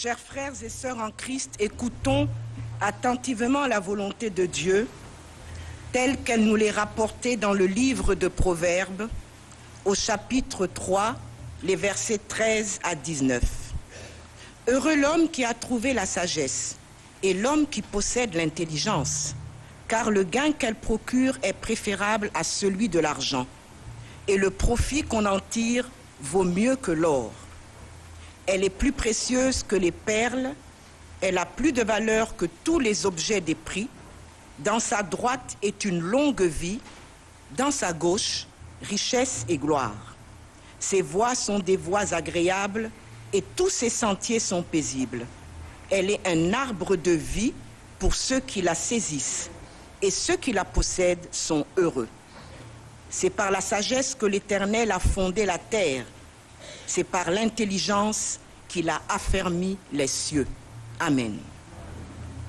Chers frères et sœurs en Christ, écoutons attentivement la volonté de Dieu, telle qu'elle nous l'est rapportée dans le livre de Proverbes, au chapitre 3, les versets 13 à 19. Heureux l'homme qui a trouvé la sagesse et l'homme qui possède l'intelligence, car le gain qu'elle procure est préférable à celui de l'argent, et le profit qu'on en tire vaut mieux que l'or. Elle est plus précieuse que les perles, elle a plus de valeur que tous les objets des prix. Dans sa droite est une longue vie, dans sa gauche, richesse et gloire. Ses voies sont des voies agréables et tous ses sentiers sont paisibles. Elle est un arbre de vie pour ceux qui la saisissent, et ceux qui la possèdent sont heureux. C'est par la sagesse que l'Éternel a fondé la terre. C'est par l'intelligence qu'il a affermi les cieux. Amen.